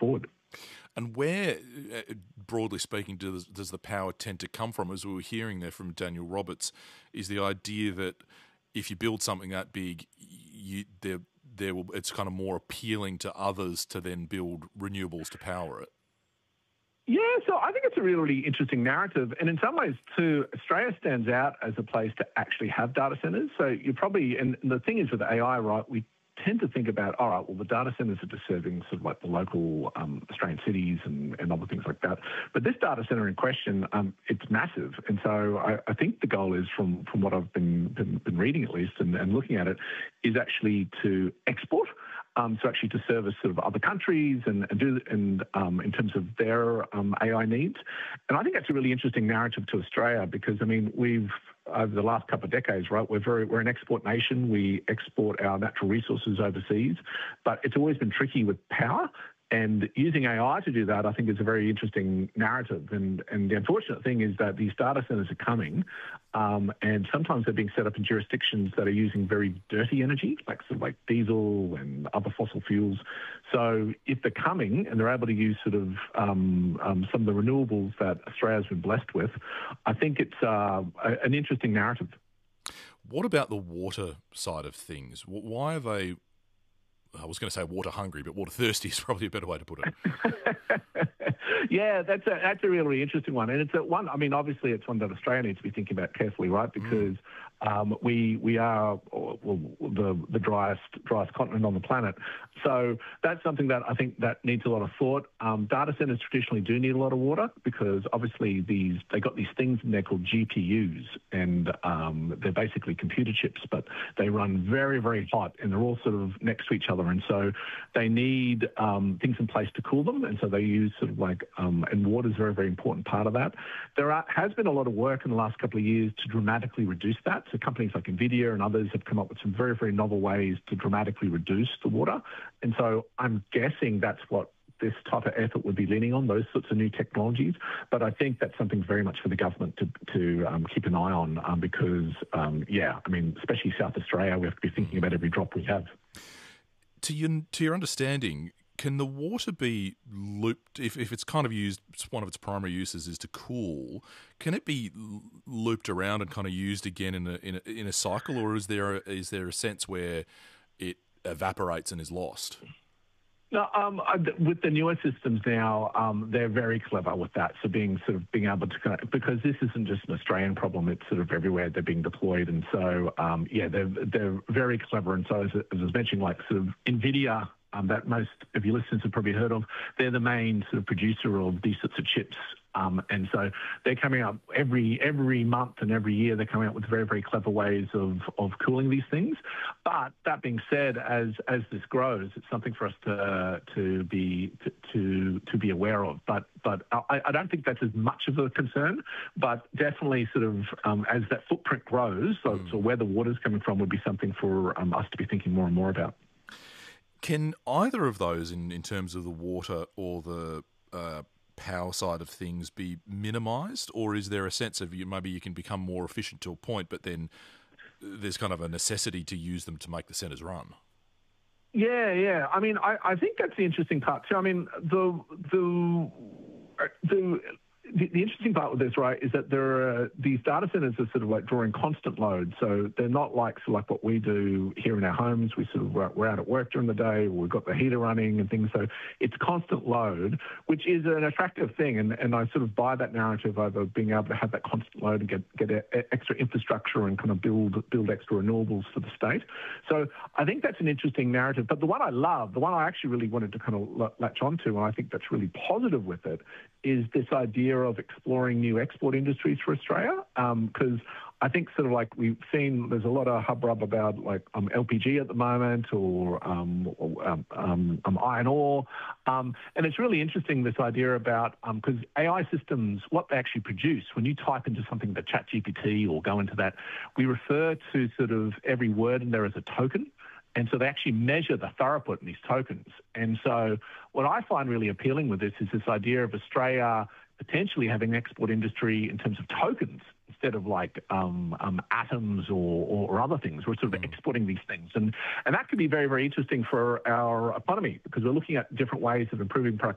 forward. And where, broadly speaking, does the power tend to come from? As we were hearing there from Daniel Roberts, is the idea that if you build something that big, it's kind of more appealing to others to then build renewables to power it. Yeah, so I think it's a really interesting narrative. And in some ways, too, Australia stands out as a place to actually have data centres. So you probably, and the thing is with AI, right, we tend to think about, all right, well, the data centres are just serving sort of like the local Australian cities and other things like that. But this data centre in question, it's massive. And so I think the goal is, from what I've been reading at least and looking at it, is actually to export. So actually to service sort of other countries and in terms of their AI needs. And I think that's a really interesting narrative to Australia because, I mean, we've, over the last couple of decades, right, we're an export nation. We export our natural resources overseas, but it's always been tricky with power. And using AI to do that, I think, is a very interesting narrative. And the unfortunate thing is that these data centres are coming, and sometimes they're being set up in jurisdictions that are using very dirty energy, like sort of like diesel and other fossil fuels. So if they're coming and they're able to use sort of some of the renewables that Australia's been blessed with, I think it's an interesting narrative. What about the water side of things? Why are they, I was going to say water hungry, but water thirsty is probably a better way to put it. Yeah, that's a really interesting one. And it's one, I mean, obviously it's one that Australia needs to be thinking about carefully, right? Because we are the driest continent on the planet. So that's something that I think that needs a lot of thought. Data centers traditionally do need a lot of water because obviously they got these things in there called GPUs, and they're basically computer chips, but they run very, very hot and they're all sort of next to each other. And so they need things in place to cool them. And so they use sort of like, and water is a very, very important part of that. Has been a lot of work in the last couple of years to dramatically reduce that. So companies like NVIDIA and others have come up with some very, very novel ways to dramatically reduce the water. And so I'm guessing that's what this type of effort would be leaning on, those sorts of new technologies. But I think that's something very much for the government to keep an eye on because, I mean, especially South Australia, we have to be thinking about every drop we have. To your understanding, can the water be looped, if it's kind of used, one of its primary uses is to cool, can it be looped around and kind of used again in a cycle, or is there a sense where it evaporates and is lost? No, with the newer systems now, they're very clever with that. So being able to because this isn't just an Australian problem; it's sort of everywhere they're being deployed, and so they're very clever. And so as I was mentioning, like sort of NVIDIA, that most of your listeners have probably heard of, they're the main sort of producer of these sorts of chips. And so they're coming up every month and every year. They're coming up with very, very clever ways of cooling these things. But that being said, as this grows, it's something for us to be aware of. But I don't think that's as much of a concern. But definitely, sort of as that footprint grows, so where the water's coming from would be something for us to be thinking more and more about. Can either of those, in terms of the water or the power side of things, be minimised, or is there a sense of maybe you can become more efficient to a point, but then there's kind of a necessity to use them to make the centres run? Yeah. I mean, I think that's the interesting part too. I mean, the interesting part with this, right, is that these data centers are sort of like drawing constant load. So they're not like what we do here in our homes. We're out at work during the day, or we've got the heater running and things. So it's constant load, which is an attractive thing. And I sort of buy that narrative over being able to have that constant load and get extra infrastructure and kind of build extra renewables for the state. So I think that's an interesting narrative. But the one I love, the one I actually really wanted to kind of latch onto, and I think that's really positive with it, is this idea of exploring new export industries for Australia. Because I think sort of like we've seen, there's a lot of hubbub about like LPG at the moment, or iron ore. And it's really interesting, this idea about, because AI systems, what they actually produce, when you type into something like ChatGPT or go into that, we refer to sort of every word in there as a token. And so they actually measure the throughput in these tokens. And so what I find really appealing with this is this idea of Australia potentially having an export industry in terms of tokens instead of like atoms or other things. We're sort of exporting these things. And that could be very, very interesting for our economy, because we're looking at different ways of improving